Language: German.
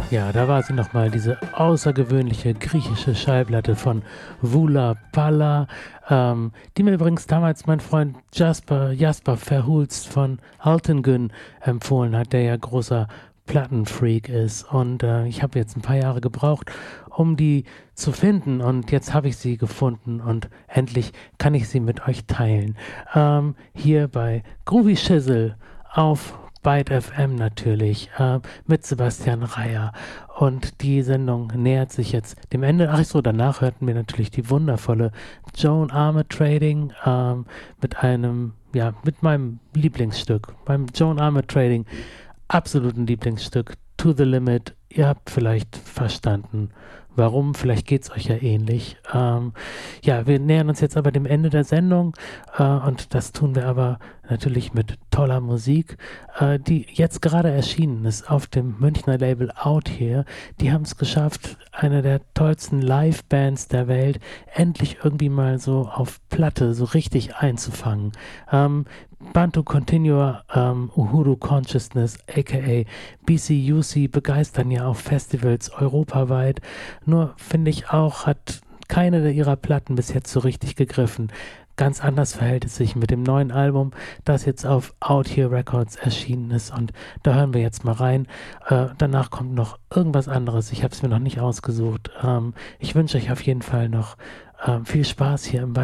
Ja, da war sie nochmal, diese außergewöhnliche griechische Schallplatte von Vula Palla, die mir übrigens damals mein Freund Jasper Verhulst von Altengün empfohlen hat, der ja großer Plattenfreak ist. Und ich habe jetzt ein paar Jahre gebraucht, um die zu finden. Und jetzt habe ich sie gefunden und endlich kann ich sie mit euch teilen. Hier bei Groovy Shizzle auf Byte FM natürlich, mit Sebastian Reier. Und die Sendung nähert sich jetzt dem Ende. Ach so, danach hörten wir natürlich die wundervolle Joan Armatrading mit meinem Lieblingsstück, beim Joan Armatrading, absoluten Lieblingsstück, To the Limit. Ihr habt vielleicht verstanden, warum. Vielleicht geht es euch ja ähnlich. Wir nähern uns jetzt aber dem Ende der Sendung und das tun wir aber natürlich mit toller Musik, die jetzt gerade erschienen ist auf dem Münchner Label Out Here. Die haben es geschafft, eine der tollsten Live-Bands der Welt endlich irgendwie mal so auf Platte so richtig einzufangen. Bantu Continua, Uhuru Consciousness, aka BCUC, begeistern ja auf Festivals europaweit. Nur finde ich auch, hat keine ihrer Platten bis jetzt so richtig gegriffen. Ganz anders verhält es sich mit dem neuen Album, das jetzt auf Out Here Records erschienen ist. Und da hören wir jetzt mal rein. Danach kommt noch irgendwas anderes. Ich habe es mir noch nicht ausgesucht. Ich wünsche euch auf jeden Fall noch viel Spaß hier im